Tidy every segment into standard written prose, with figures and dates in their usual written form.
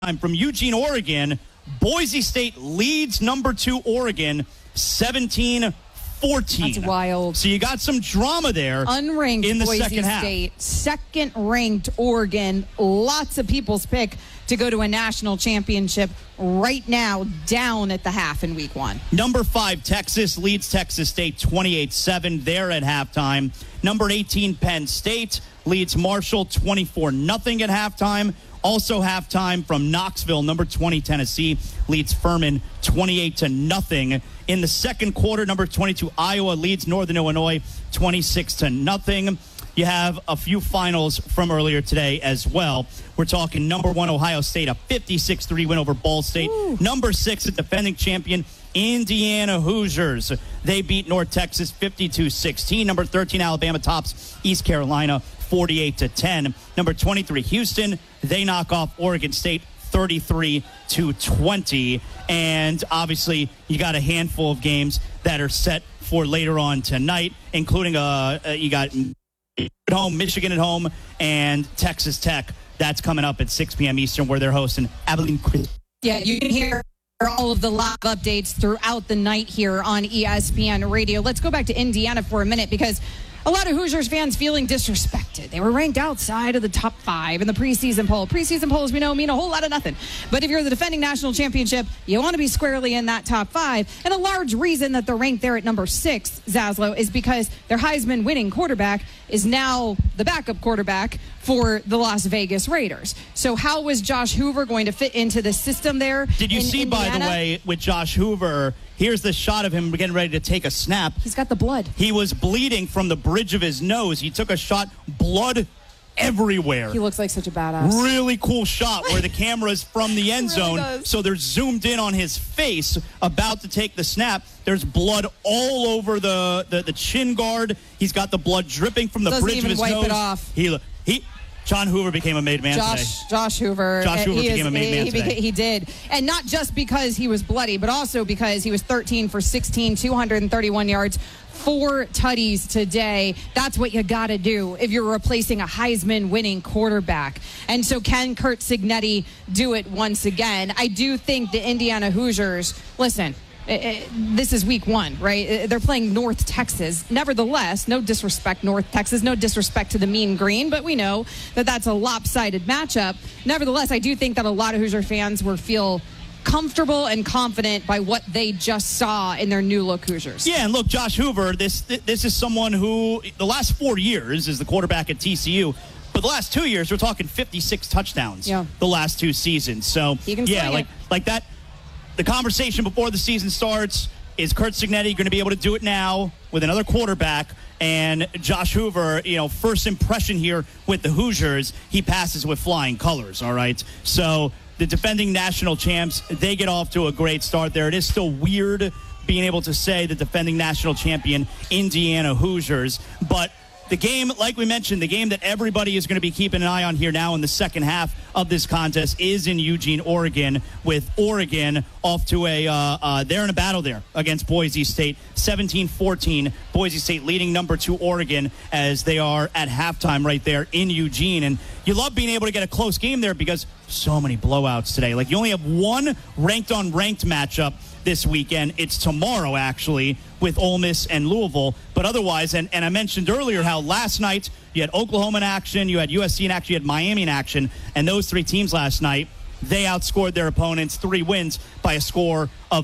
from Eugene, Oregon. Boise State leads number 2 Oregon 17-14. That's wild. So you got some drama there. Unranked in the Boise second half. State, second-ranked Oregon. Lots of people's pick to go to a national championship right now, down at the half in week 1. Number 5, Texas leads Texas State 28-7 there at halftime. Number 18, Penn State leads Marshall 24-0 at halftime. Also halftime from Knoxville, number 20, Tennessee leads Furman 28-0. In the second quarter, number 22, Iowa leads Northern Illinois 26-0. You have a few finals from earlier today as well. We're talking number 1, Ohio State, a 56-3 win over Ball State. Ooh. Number 6, the defending champion, Indiana Hoosiers. They beat North Texas 52-16. Number 13, Alabama tops East Carolina 48-10. Number 23, Houston. They knock off Oregon State 33-20. And obviously, you got a handful of games that are set for later on tonight, including you got at home, Michigan at home, and Texas Tech. That's coming up at 6 p.m. Eastern, where they're hosting Abilene Christian. Yeah, you can hear all of the live updates throughout the night here on ESPN Radio. Let's go back to Indiana for a minute, because a lot of Hoosiers fans feeling disrespected. They were ranked outside of the top 5 in the preseason poll. Preseason polls, we know, mean a whole lot of nothing. But if you're the defending national championship, you want to be squarely in that top 5. And a large reason that they're ranked there at number 6, Zaslow, is because their Heisman winning quarterback is now the backup quarterback for the Las Vegas Raiders. So how was Josh Hoover going to fit into the system there? Did you see, Indiana? by the way, with Josh Hoover, here's the shot of him getting ready to take a snap. He's got the blood. He was bleeding from the bridge of his nose. He took a shot, blood everywhere. He looks like such a badass. Really cool shot where the camera's from the end Really zone. does. So they're zoomed in on his face about to take the snap. There's blood all over the chin guard. He's got the blood dripping from the Doesn't bridge of even his wipe nose. it off. John Hoover became a made man today. Josh Hoover. Josh Hoover became a made man today. He did. And not just because he was bloody, but also because he was 13 for 16, 231 yards, 4 tutties today. That's what you got to do if you're replacing a Heisman winning quarterback. And so can Curt Cignetti do it once again? I do think the Indiana Hoosiers, listen, this is week 1, right? They're playing North Texas. Nevertheless, no disrespect, North Texas, no disrespect to the Mean Green, but we know that that's a lopsided matchup. Nevertheless, I do think that a lot of Hoosier fans will feel comfortable and confident by what they just saw in their new look Hoosiers. Yeah, and look, Josh Hoover, this is someone who the last 4 years is the quarterback at TCU. But the last 2 years, we're talking 56 touchdowns. Yeah. The last 2 seasons. So He can yeah, swing like that. The conversation before the season starts is Curt Cignetti going to be able to do it now with another quarterback? And Josh Hoover, first impression here with the Hoosiers, he passes with flying colors, all right? So the defending national champs, they get off to a great start there. It is still weird being able to say the defending national champion Indiana Hoosiers, but the game, like we mentioned, the game that everybody is going to be keeping an eye on here now in the second half of this contest is in Eugene, Oregon, with Oregon off to they're in a battle there against Boise State, 17-14. Boise State leading number 2 Oregon as they are at halftime right there in Eugene. And you love being able to get a close game there because so many blowouts today. Like, you only have one ranked-on-ranked matchup this weekend. It's tomorrow, actually, with Ole Miss and Louisville. But otherwise, and I mentioned earlier how last night you had Oklahoma in action, you had USC in action, you had Miami in action, and those 3 teams last night, they outscored their opponents, 3 wins by a score of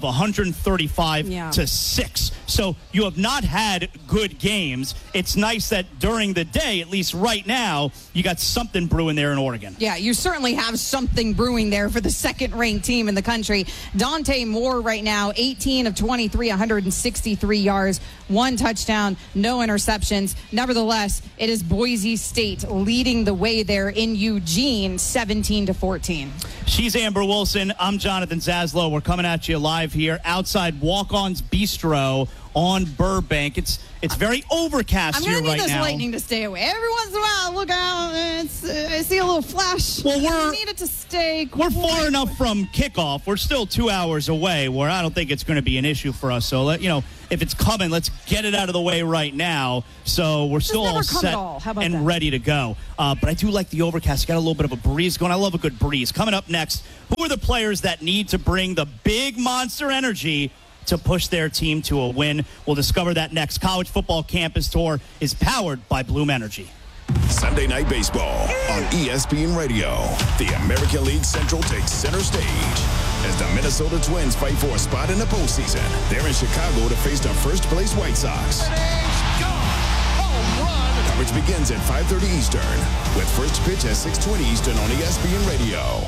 135-6. So you have not had good games. It's nice that during the day, at least right now, you got something brewing there in Oregon. Yeah, you certainly have something brewing there for the second-ranked team in the country. Dante Moore right now, 18 of 23, 163 yards, 1 touchdown, no interceptions. Nevertheless, it is Boise State leading the way there in Eugene, 17-14. She's Amber Wilson. I'm Jonathan Zaslow. We're coming at you live here outside Walk-On's Bistro on Burbank. It's very overcast here right now. I'm going to need this lightning to stay away. Every once in a while, look out. I see a little flash. Well, I need it to stay. We're far enough from kickoff. We're still 2 hours away where I don't think it's going to be an issue for us. So, if it's coming, let's get it out of the way right now. So we're still all set and ready to go. But I do like the overcast. Got a little bit of a breeze going. I love a good breeze. Coming up next, who are the players that need to bring the big monster energy to push their team to a win? We'll discover that next. College Football Campus Tour is powered by Bloom Energy. Sunday Night Baseball on ESPN Radio. The American League Central takes center stage as the Minnesota Twins fight for a spot in the postseason. They're in Chicago to face the first-place White Sox. Home run. Coverage begins at 5:30 Eastern with first pitch at 6:20 Eastern on ESPN Radio.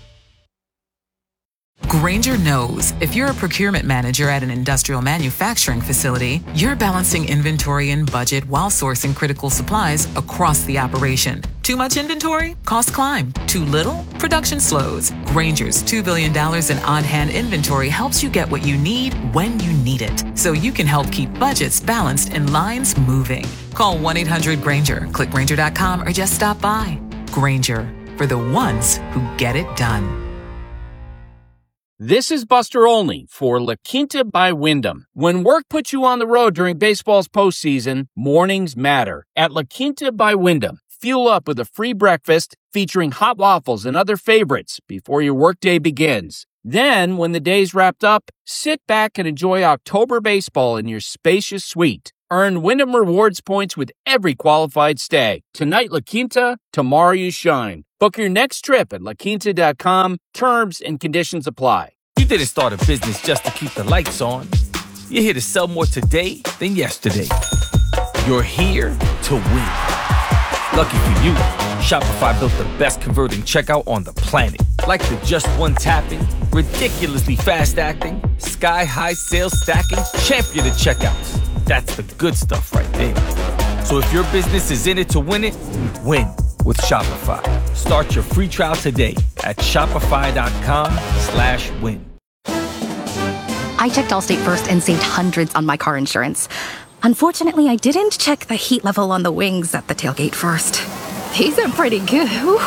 Grainger knows if you're a procurement manager at an industrial manufacturing facility, you're balancing inventory and budget while sourcing critical supplies across the operation. Too much inventory? Costs climb. Too little? Production slows. Grainger's $2 billion in on-hand inventory helps you get what you need when you need it, so you can help keep budgets balanced and lines moving. Call 1-800-GRAINGER, click Grainger.com, or just stop by. Grainger, for the ones who get it done. This is Buster Olney for La Quinta by Wyndham. When work puts you on the road during baseball's postseason, mornings matter. At La Quinta by Wyndham, fuel up with a free breakfast featuring hot waffles and other favorites before your workday begins. Then, when the day's wrapped up, sit back and enjoy October baseball in your spacious suite. Earn Wyndham Rewards points with every qualified stay. Tonight, La Quinta, tomorrow you shine. Book your next trip at laquinta.com. Terms and conditions apply. You didn't start a business just to keep the lights on. You're here to sell more today than yesterday. You're here to win. Lucky for you, Shopify built the best converting checkout on the planet. Like the just one tapping, ridiculously fast acting, sky-high sales stacking, champion of checkouts. That's the good stuff right there. So if your business is in it to win it, win with Shopify. Start your free trial today at shopify.com/win. I checked Allstate first and saved hundreds on my car insurance. Unfortunately, I didn't check the heat level on the wings at the tailgate first. These are pretty good.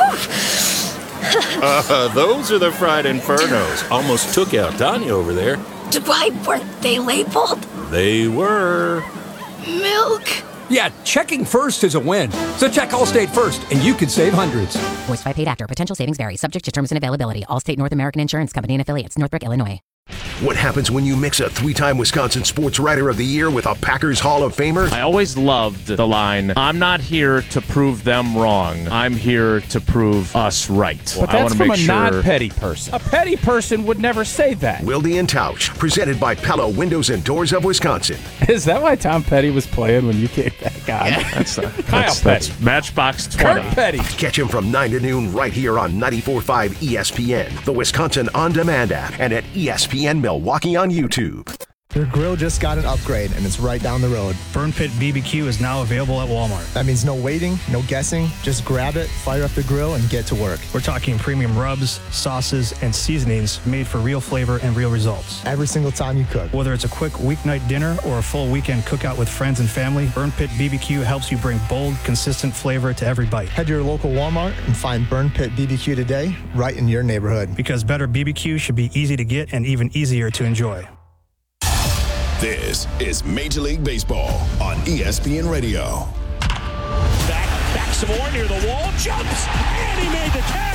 Those are the fried infernos. Almost took out Tanya over there. Why weren't they labeled? They were. Milk. Yeah, checking first is a win. So check Allstate first, and you could save hundreds. Voiced by paid actor. Potential savings vary. Subject to terms and availability. Allstate North American Insurance Company and affiliates. Northbrook, Illinois. What happens when you mix a 3-time Wisconsin Sports Writer of the Year with a Packers Hall of Famer? I always loved the line, I'm not here to prove them wrong. I'm here to prove us right. But that's from a not-petty person. A petty person would never say that. Wilde and Tausch, presented by Pella Windows and Doors of Wisconsin. Is that why Tom Petty was playing when you kicked that guy? Yeah, that's Kyle Petty. That's Matchbox 20. Kurt Petty. Catch him from 9 to noon right here on 94.5 ESPN, the Wisconsin On Demand app, and at ESPN Milwaukee on YouTube. Your grill just got an upgrade, and it's right down the road. Burn Pit BBQ is now available at Walmart. That means no waiting, no guessing. Just grab it, fire up the grill, and get to work. We're talking premium rubs, sauces, and seasonings made for real flavor and real results. Every single time you cook. Whether it's a quick weeknight dinner or a full weekend cookout with friends and family, Burn Pit BBQ helps you bring bold, consistent flavor to every bite. Head to your local Walmart and find Burn Pit BBQ today, right in your neighborhood. Because better BBQ should be easy to get and even easier to enjoy. This is Major League Baseball on ESPN Radio. Back some more near the wall, jumps, and he made the catch.